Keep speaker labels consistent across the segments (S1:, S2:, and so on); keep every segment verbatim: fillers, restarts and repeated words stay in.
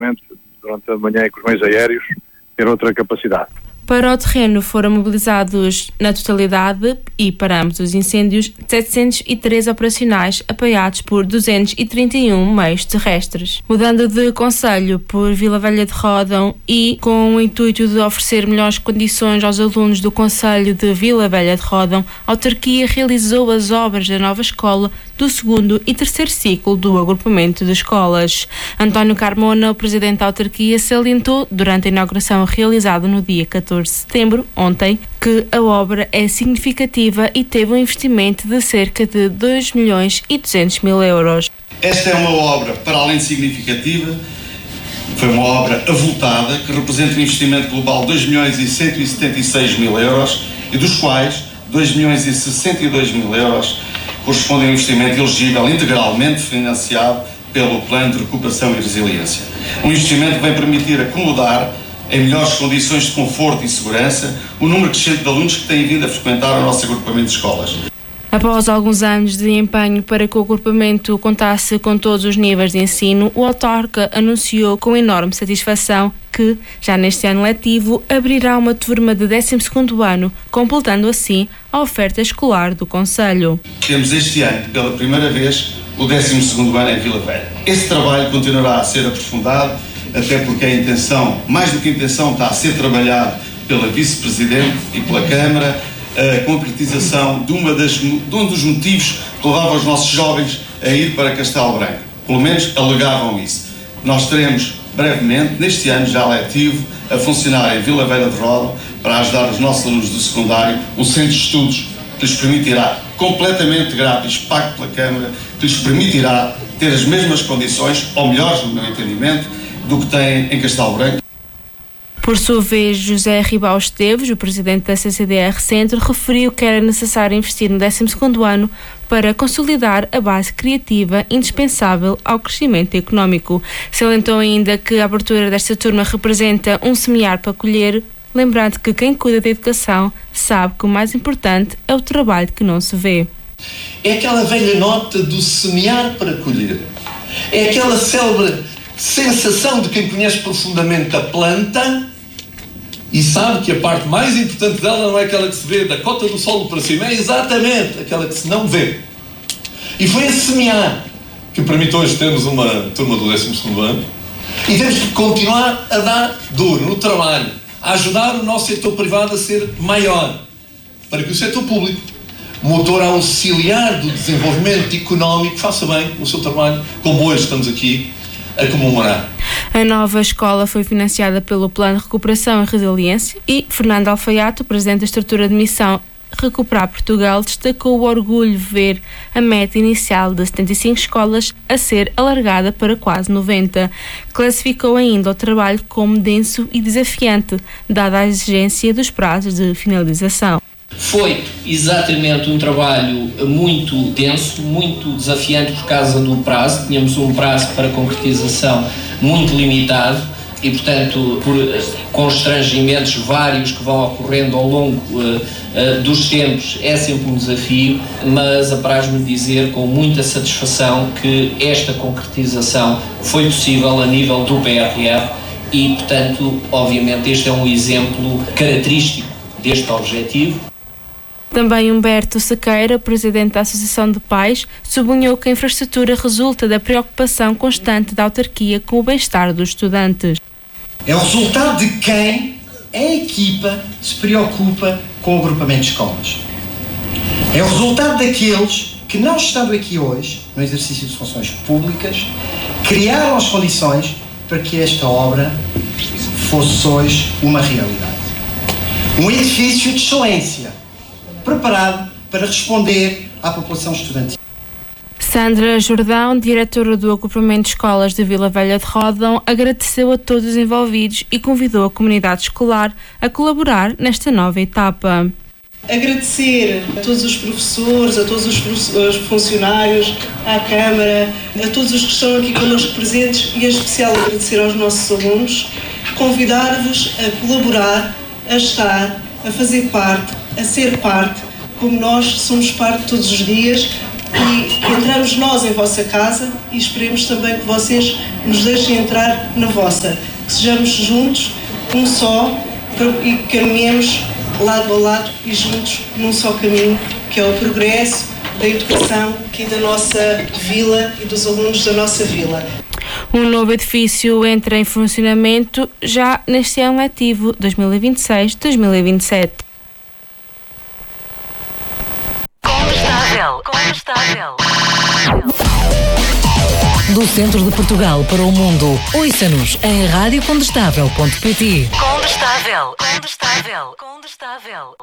S1: durante a manhã e com os meios aéreos, ter outra capacidade.
S2: Para o terreno foram mobilizados na totalidade e para ambos os incêndios setecentos e três operacionais apoiados por duzentos e trinta e um meios terrestres. Mudando de concelho por Vila Velha de Ródão e com o intuito de oferecer melhores condições aos alunos do concelho de Vila Velha de Ródão, a autarquia realizou as obras da nova escola do segundo e terceiro ciclo do agrupamento de escolas. António Carmona, o presidente da autarquia, salientou durante a inauguração realizada no dia catorze de setembro, ontem, que a obra é significativa e teve um investimento de cerca de dois milhões e duzentos mil euros.
S3: Esta é uma obra, para além de significativa, foi uma obra avultada, que representa um investimento global de dois milhões e cento e setenta e seis mil euros, e dos quais dois milhões e sessenta e dois mil euros correspondem a um investimento elegível integralmente financiado pelo Plano de Recuperação e Resiliência. Um investimento que vem permitir acomodar em melhores condições de conforto e segurança o número crescente de alunos que têm vindo a frequentar o nosso agrupamento de escolas.
S2: Após alguns anos de empenho para que o agrupamento contasse com todos os níveis de ensino, o autarca anunciou com enorme satisfação que, já neste ano letivo, abrirá uma turma de décimo segundo ano, completando assim a oferta escolar do concelho.
S3: Temos este ano, pela primeira vez, o décimo segundo ano em Vila Velha. Esse trabalho continuará a ser aprofundado, até porque a intenção, mais do que a intenção, está a ser trabalhado pela Vice-Presidente e pela Câmara, a concretização de, uma das, de um dos motivos que levava os nossos jovens a ir para Castelo Branco. Pelo menos alegavam isso. Nós teremos brevemente, neste ano já letivo, a funcionar em Vila Velha de Ródão para ajudar os nossos alunos do secundário, um centro de estudos que lhes permitirá, completamente grátis, pago pela Câmara, que lhes permitirá ter as mesmas condições, ou melhores no meu entendimento, do que têm em Castelo Branco.
S2: Por sua vez, José Ribau Esteves, o presidente da C C D R Centro, referiu que era necessário investir no décimo segundo ano para consolidar a base criativa indispensável ao crescimento económico. Salientou ainda que a abertura desta turma representa um semear para colher, lembrando que quem cuida da educação sabe que o mais importante é o trabalho que não se vê.
S4: É aquela velha nota do semear para colher. É aquela célebre sensação de quem conhece profundamente a planta e sabe que a parte mais importante dela não é aquela que se vê da cota do solo para cima, é exatamente aquela que se não vê. E foi a semear que permitiu hoje termos uma turma do décimo segundo ano e temos que continuar a dar duro no trabalho, a ajudar o nosso setor privado a ser maior, para que o setor público, motor auxiliar do desenvolvimento económico, faça bem o seu trabalho, como hoje estamos aqui a comemorar.
S2: A nova escola foi financiada pelo Plano de Recuperação e Resiliência e Fernando Alfaiato, presidente da estrutura de missão Recuperar Portugal, destacou o orgulho de ver a meta inicial de setenta e cinco escolas a ser alargada para quase noventa. Classificou ainda o trabalho como denso e desafiante, dada a exigência dos prazos de finalização.
S5: Foi exatamente um trabalho muito denso, muito desafiante por causa do prazo. Tínhamos um prazo para concretização muito limitado e, portanto, por constrangimentos vários que vão ocorrendo ao longo uh, uh, dos tempos, é sempre um desafio, mas apraz-me dizer com muita satisfação que esta concretização foi possível a nível do P R R e, portanto, obviamente este é um exemplo característico deste objetivo.
S2: Também Humberto Sequeira, presidente da Associação de Pais, sublinhou que a infraestrutura resulta da preocupação constante da autarquia com o bem-estar dos estudantes.
S6: É o resultado de quem a equipa se preocupa com o agrupamento de escolas. É o resultado daqueles que, não estando aqui hoje, no exercício de funções públicas, criaram as condições para que esta obra fosse hoje uma realidade. Um edifício de excelência, preparado para responder à população estudantil.
S2: Sandra Jordão, diretora do agrupamento de escolas de Vila Velha de Ródão, agradeceu a todos os envolvidos e convidou a comunidade escolar a colaborar nesta nova etapa.
S7: Agradecer a todos os professores, a todos os funcionários, à Câmara, a todos os que estão aqui connosco presentes e em especial agradecer aos nossos alunos, convidar-vos a colaborar, a estar, a fazer parte, a ser parte, como nós somos parte todos os dias, e entramos nós em vossa casa e esperemos também que vocês nos deixem entrar na vossa, que sejamos juntos, um só, e que caminhemos lado a lado e juntos num só caminho, que é o progresso da educação aqui da nossa vila e dos alunos da nossa vila.
S2: Um novo edifício entra em funcionamento já neste ano letivo dois mil e vinte e seis dois mil e vinte e sete.
S8: Condestável, condestável. Do centro de Portugal para o mundo, ouça-nos em rádio condestável ponto pt. Condestável, condestável, condestável.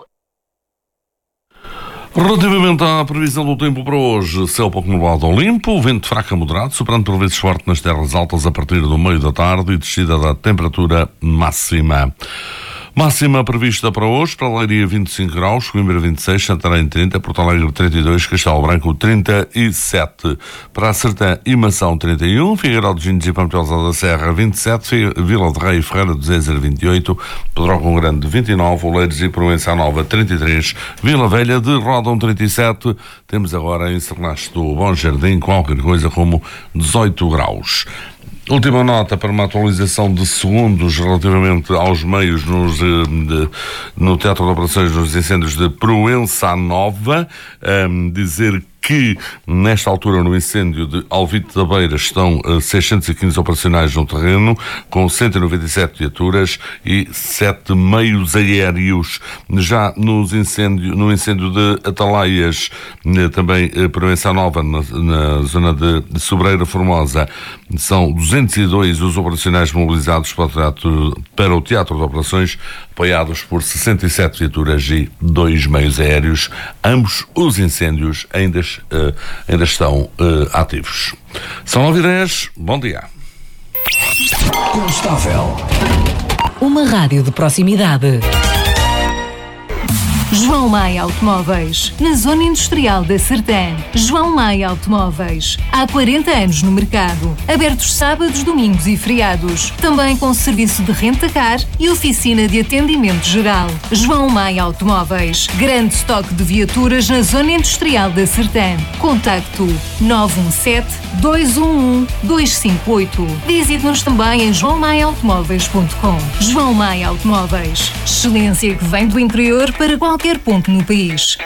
S9: Relativamente à previsão do tempo para hoje, céu pouco nublado ou limpo, vento fraco a moderado, soprando por vezes forte nas terras altas a partir do meio da tarde e descida da temperatura máxima. Máxima prevista para hoje, para Leiria vinte e cinco graus, Coimbra vinte e seis, Santarém trinta, Porto Alegre trinta e dois, Castelo Branco trinta e sete. Para a Sertã e Mação trinta e um, Figueiró de Gindes e Pampilhosa da Serra vinte e sete, Vila de Rei e Ferreira do Zezer vinte e oito, Pedrógão Grande vinte e nove, Oleiros e Proença Nova trinta e três, Vila Velha de Ródão trinta e sete. Temos agora em Sernache do Bom Jardim qualquer coisa como dezoito graus. Última nota para uma atualização de segundos relativamente aos meios nos, de, no Teatro de Operações nos incêndios de Proença Nova. Um, dizer que nesta altura no incêndio de Alvite da Beira estão uh, seiscentos e quinze operacionais no terreno, com cento e noventa e sete viaturas e sete meios aéreos. Já nos incêndio, no incêndio de Atalaias, uh, também uh, Proença Nova, na, na zona de, de Sobreira Formosa, são duzentos e dois os operacionais mobilizados para o teatro, para o teatro de operações, apoiados por sessenta e sete viaturas e dois meios aéreos. Ambos os incêndios ainda, uh, ainda estão uh, ativos. São nove e dez, bom dia.
S8: Condestável. Uma rádio de proximidade. João Maia Automóveis, na Zona Industrial da Sertã. João Maia Automóveis, há quarenta anos no mercado. Abertos sábados, domingos e feriados. Também com serviço de renta-car e oficina de atendimento geral. João Maia Automóveis, grande estoque de viaturas na Zona Industrial da Sertã. Contacto nove um sete, dois um um, dois cinco oito. Visite-nos também em joão maia automóveis ponto com. João Maia Automóveis, excelência que vem do interior para qualquer qualquer ponto no país.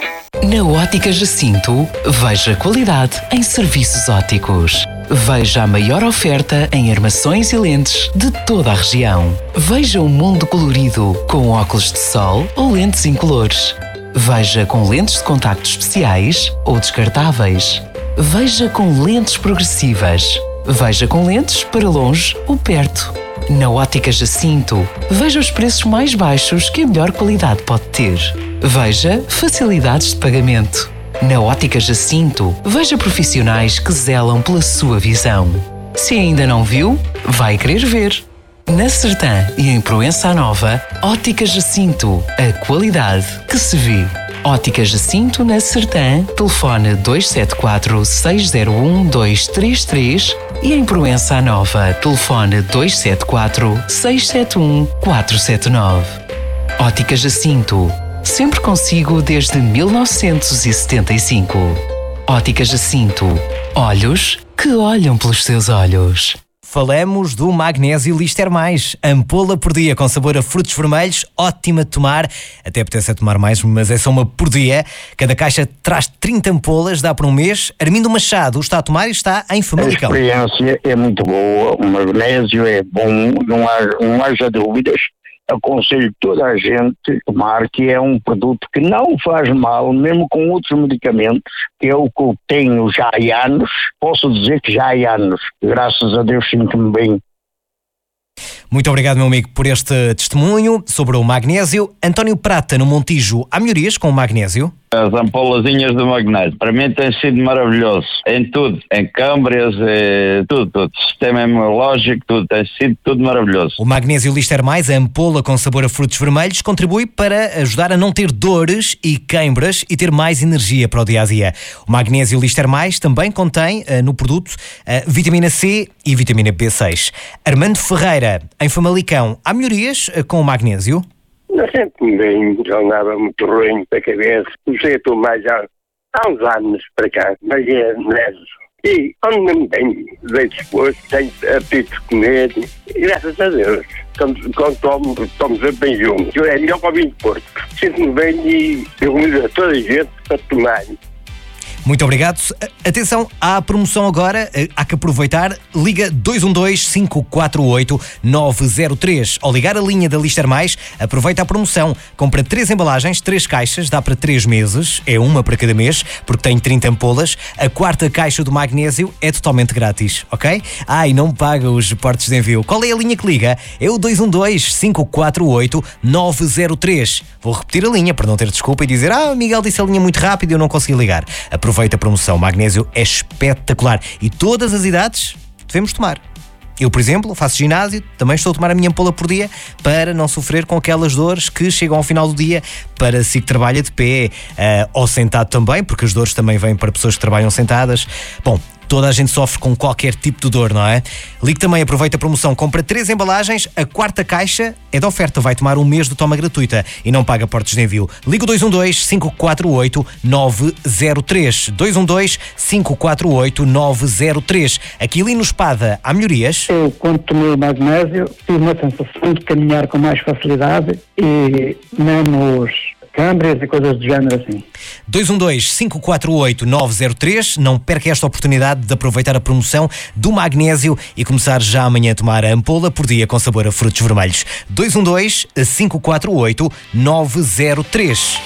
S8: Na Ótica Jacinto, veja qualidade em serviços ópticos. Veja a maior oferta em armações e lentes de toda a região. Veja o mundo colorido com óculos de sol ou lentes incolores. Veja com lentes de contacto especiais ou descartáveis. Veja com lentes progressivas. Veja com lentes para longe ou perto. Na Ótica Jacinto, veja os preços mais baixos que a melhor qualidade pode ter. Veja facilidades de pagamento. Na Ótica Jacinto, veja profissionais que zelam pela sua visão. Se ainda não viu, vai querer ver. Na Sertã e em Proença Nova, Ótica Jacinto, a qualidade que se vê. Ótica Jacinto na Sertã, telefone dois sete quatro, seis zero um, dois três três e em Proença Nova, telefone dois sete quatro, seis sete um, quatro sete nove. Ótica Jacinto, sempre consigo desde mil novecentos e setenta e cinco. Ótica Jacinto, olhos que olham pelos seus olhos.
S10: Falamos do Magnésio Lister Mais, ampola por dia com sabor a frutos vermelhos, ótima de tomar, até apetece a tomar mais, mas é só uma por dia. Cada caixa traz trinta ampolas, dá para um mês. Armindo Machado está a tomar e está em Famalicão.
S11: A experiência é muito boa, o magnésio é bom, não, há, não haja dúvidas. Aconselho toda a gente a tomar, que é um produto que não faz mal, mesmo com outros medicamentos, que é o que eu tenho já há anos. Posso dizer que já há anos. Graças a Deus sinto-me bem.
S10: Muito obrigado, meu amigo, por este testemunho sobre o magnésio. António Prata, no Montijo, há melhorias com o magnésio?
S12: As ampolazinhas de magnésio, para mim tem sido maravilhoso, em tudo, em câmbrias, é, tudo, tudo, sistema imunológico, tudo, tem sido tudo maravilhoso.
S10: O Magnésio Lister Mais, a ampola com sabor a frutos vermelhos, contribui para ajudar a não ter dores e queimbras e ter mais energia para o dia-a-dia. O Magnésio Lister Mais também contém uh, no produto uh, vitamina C e vitamina B seis. Armando Ferreira, em Famalicão, há melhorias uh, com o magnésio?
S13: Não sento-me bem, já andava muito ruim da cabeça. Comecei a tomar já há uns anos para cá, mas é, E ando-me bem, deito disposto, tenho apetite de comer, e graças a Deus, quando, quando tomo, tomo bem juntos. É melhor para o vinho de Porto. Sinto-me bem e eu convido a toda a gente para tomar.
S10: Muito obrigado. Atenção, há a promoção agora, há que aproveitar. Liga dois um dois, cinco quatro oito, nove zero três. Ao ligar a linha da Lister Mais, aproveita a promoção. Compra três embalagens, três caixas, dá para três meses, é uma para cada mês, porque tem trinta ampolas. A quarta caixa do magnésio é totalmente grátis, ok? Ah, e não paga os portos de envio. Qual é a linha que liga? É o dois um dois, cinco quatro oito, nove zero três. Vou repetir a linha para não ter desculpa e dizer: ah, Miguel disse a linha muito rápido e eu não consegui ligar. Aproveita a promoção. O magnésio é espetacular e todas as idades devemos tomar. Eu, por exemplo, faço ginásio, também estou a tomar a minha ampola por dia para não sofrer com aquelas dores que chegam ao final do dia. Para si que trabalha de pé uh, ou sentado também, porque as dores também vêm para pessoas que trabalham sentadas. Bom, toda a gente sofre com qualquer tipo de dor, não é? Ligue também, aproveita a promoção, compra três embalagens, a quarta caixa é de oferta, vai tomar um mês de toma gratuita e não paga portos de envio. Liga dois um dois, cinco quatro oito, nove zero três. dois um dois, cinco quatro oito, nove zero três. Aquilino Espada, há melhorias?
S14: Eu, quando tomei o magnésio, tive uma sensação de caminhar com mais facilidade e menos câmbrias e coisas do género assim.
S10: dois um dois, cinco quatro oito, nove zero três. Não perca esta oportunidade de aproveitar a promoção do magnésio e começar já amanhã a tomar a ampola por dia com sabor a frutos vermelhos. dois um dois, cinco quatro oito, nove zero três.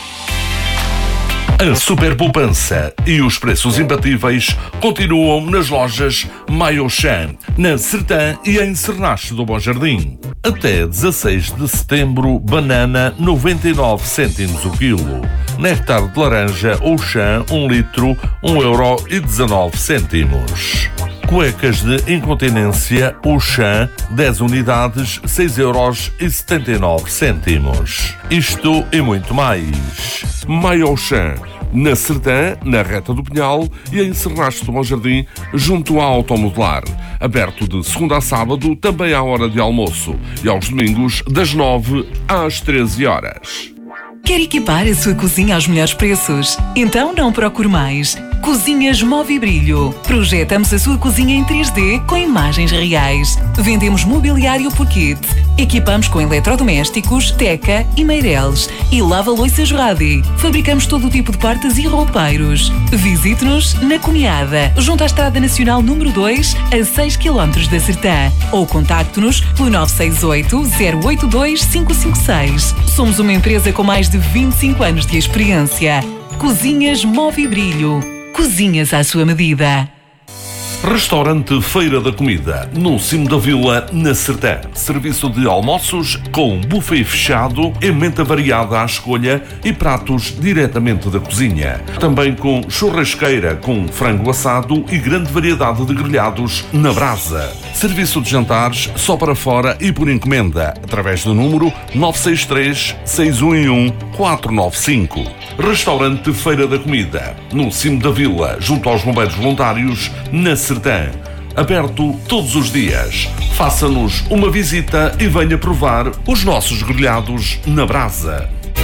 S9: A super poupança e os preços imbatíveis continuam nas lojas Maiochan, na Sertã e em Cernache do Bom Jardim. Até dezasseis de setembro, banana noventa e nove cêntimos o quilo. Néctar de laranja ou chã, um litro, um euro e dezanove cêntimos. Cuecas de incontinência ou chã, dez unidades, seis euros e setenta e nove cêntimos. Isto e muito mais. Maiochan, na Sertã, na Reta do Pinhal e em Cernache do Bom Jardim, junto à Automodelar. Aberto de segunda a sábado, também à hora de almoço. E aos domingos, das nove às treze horas.
S15: Quer equipar a sua cozinha aos melhores preços? Então não procure mais. Cozinhas Movibrilho. Projetamos a sua cozinha em três D com imagens reais. Vendemos mobiliário por kit. Equipamos com eletrodomésticos, teca e meireles. E lava-loiças Radi. Fabricamos todo o tipo de portas e roupeiros. Visite-nos na Cunhada, junto à Estrada Nacional número dois, a seis quilómetros da Sertã. Ou contacte-nos pelo nove seis oito, zero oito dois, cinco cinco seis. Somos uma empresa com mais de vinte e cinco anos de experiência. Cozinhas Movibrilho. Cozinhas à sua medida.
S9: Restaurante Feira da Comida, no cimo da vila, na Sertã. Serviço de almoços com buffet fechado, emenda variada à escolha e pratos diretamente da cozinha. Também com churrasqueira com frango assado e grande variedade de grelhados na brasa. Serviço de jantares só para fora e por encomenda, através do número nove seis três, seis um um, quatro nove cinco. Restaurante Feira da Comida, no cimo da vila, junto aos bombeiros voluntários, na Sertã. Aberto todos os dias. Faça-nos uma visita e venha provar os nossos grelhados na brasa.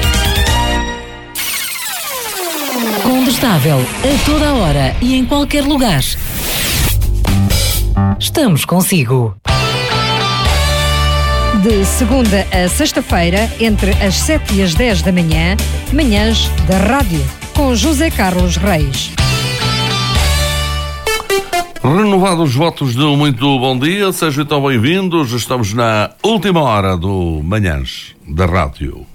S8: Condestável, a toda a hora e em qualquer lugar. Estamos consigo.
S16: De segunda a sexta-feira, entre as sete e as dez da manhã, manhãs da rádio, com José Carlos Reis.
S9: Renovados os votos de muito bom dia, sejam então bem-vindos. Estamos na última hora do Manhãs da Rádio.